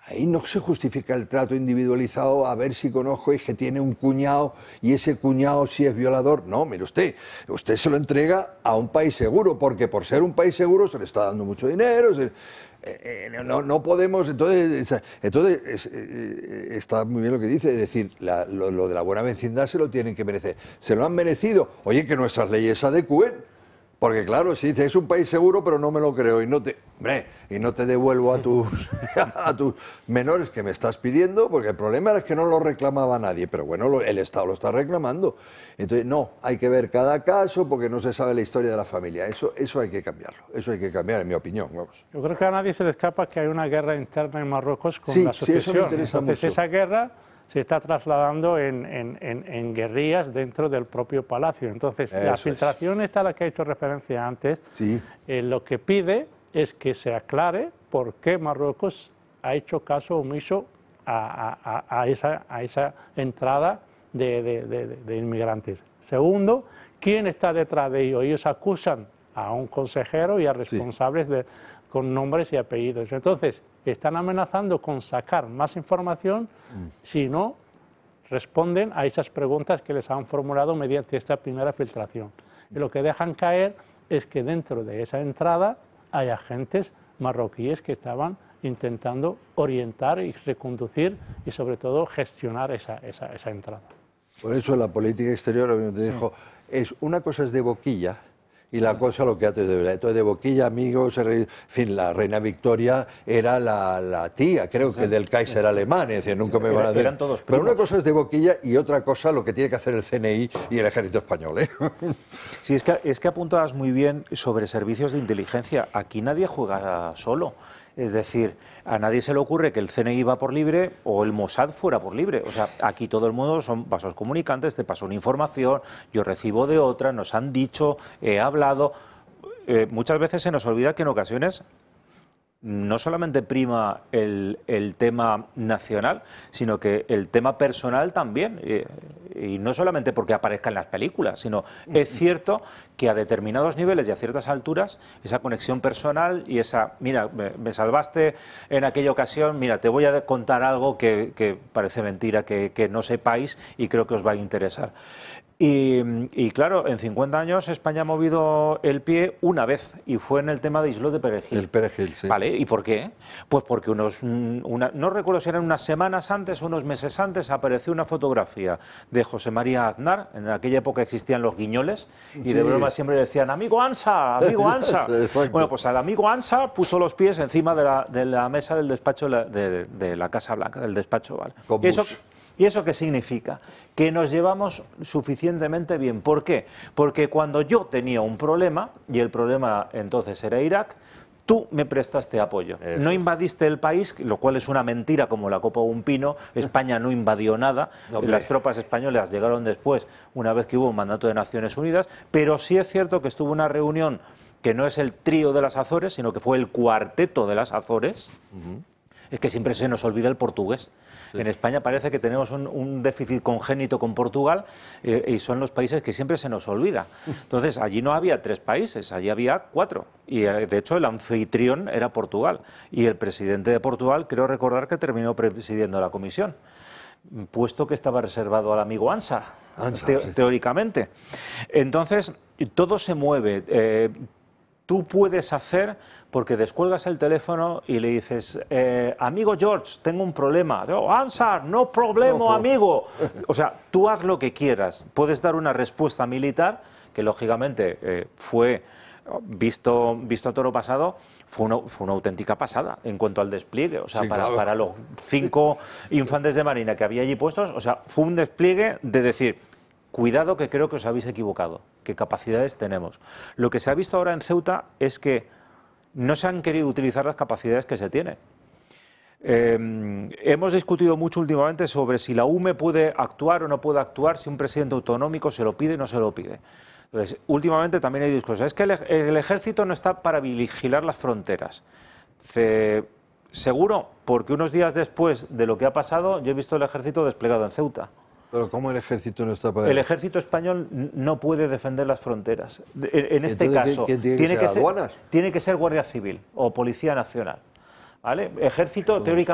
Ahí no se justifica el trato individualizado a ver si conozco y que tiene un cuñado y ese cuñado sí es violador. No, mire usted se lo entrega a un país seguro, porque por ser un país seguro se le está dando mucho dinero, no podemos, entonces está muy bien lo que dice, es decir, lo de la buena vecindad se lo tienen que merecer. ¿Se lo han merecido? Oye, que nuestras leyes se adecúen. Porque claro, si dices, es un país seguro, pero no me lo creo y no te devuelvo a tus menores que me estás pidiendo, porque el problema es que no lo reclamaba nadie, pero bueno, el Estado lo está reclamando. Entonces, no, hay que ver cada caso porque no se sabe la historia de la familia. Eso hay que cambiarlo, eso hay que cambiar, en mi opinión. Vamos. Yo creo que a nadie se le escapa que hay una guerra interna en Marruecos con la sucesión. Sí, eso me interesa mucho. Esa guerra se está trasladando en guerrillas dentro del propio palacio. Entonces, la filtración esta a la que he hecho referencia antes, lo que pide es que se aclare por qué Marruecos ha hecho caso omiso a esa entrada de inmigrantes. Segundo, ¿quién está detrás de ello? Ellos acusan a un consejero y a responsables con nombres y apellidos. Entonces, están amenazando con sacar más información si no responden a esas preguntas que les han formulado mediante esta primera filtración. Y lo que dejan caer es que dentro de esa entrada hay agentes marroquíes que estaban intentando orientar y reconducir y sobre todo gestionar esa entrada. Por eso la política exterior, te dijo, una cosa es de boquilla y la cosa lo que haces de verdad. Entonces, de boquilla, amigos, en fin, la reina Victoria era la tía, creo que del Kaiser alemán, es decir, nunca me van a decir. Eran todos primos. Pero una cosa es de boquilla y otra cosa lo que tiene que hacer el CNI y el ejército español, ¿eh? Sí, es que apuntabas muy bien sobre servicios de inteligencia. Aquí nadie juega solo. Es decir, a nadie se le ocurre que el CNI va por libre o el Mossad fuera por libre. O sea, aquí todo el mundo son vasos comunicantes, te paso una información, yo recibo de otra, nos han dicho, he hablado. Muchas veces se nos olvida que en ocasiones no solamente prima el tema nacional, sino que el tema personal también. Y no solamente porque aparezca en las películas, sino es cierto que a determinados niveles y a ciertas alturas, esa conexión personal y esa, mira, me salvaste en aquella ocasión, mira, te voy a contar algo que parece mentira, que no sepáis y creo que os va a interesar. Y claro, en 50 años España ha movido el pie una vez y fue en el tema de Islot de Perejil. El Perejil, sí. ¿Vale? ¿Y por qué? Pues porque no recuerdo si eran unas semanas antes o unos meses antes, apareció una fotografía de José María Aznar. En aquella época existían los guiñoles y de broma siempre decían, amigo Ansa, amigo Ansa. Bueno, pues al amigo Ansa puso los pies encima de la mesa del despacho de la Casa Blanca, del despacho Oval. ¿Y eso qué significa? Que nos llevamos suficientemente bien. ¿Por qué? Porque cuando yo tenía un problema, y el problema entonces era Irak, tú me prestaste apoyo. No invadiste el país, lo cual es una mentira como la copa de un pino. España no invadió nada. Las tropas españolas llegaron después, una vez que hubo un mandato de Naciones Unidas, pero sí es cierto que estuvo una reunión que no es el trío de las Azores, sino que fue el cuarteto de las Azores. Es que siempre se nos olvida el portugués. En España parece que tenemos un déficit congénito con Portugal y son los países que siempre se nos olvida. Entonces, allí no había 3 países, allí había 4. Y de hecho el anfitrión era Portugal. Y el presidente de Portugal, creo recordar que terminó presidiendo la comisión, puesto que estaba reservado al amigo Ansa, teóricamente. Entonces, todo se mueve. Tú puedes hacer, porque descuelgas el teléfono y le dices, amigo George, tengo un problema. Answer, no problema, amigo. O sea, tú haz lo que quieras. Puedes dar una respuesta militar, que lógicamente fue, visto a toro pasado, fue una auténtica pasada en cuanto al despliegue. O sea, para los 5 infantes de marina que había allí puestos, o sea, fue un despliegue de decir, cuidado que creo que os habéis equivocado, qué capacidades tenemos. Lo que se ha visto ahora en Ceuta es que no se han querido utilizar las capacidades que se tienen. Hemos discutido mucho últimamente sobre si la UME puede actuar o no puede actuar, si un presidente autonómico se lo pide o no se lo pide. Entonces, últimamente también hay discusiones. Es que el ejército no está para vigilar las fronteras. Seguro, porque unos días después de lo que ha pasado, yo he visto el ejército desplegado en Ceuta. Pero ¿cómo el ejército no está para...? El ejército español no puede defender las fronteras. En este caso, ¿quién tiene que ser? ¿Aduanas? Tiene que ser Guardia Civil o Policía Nacional. ¿Vale? Ejército, teóricamente...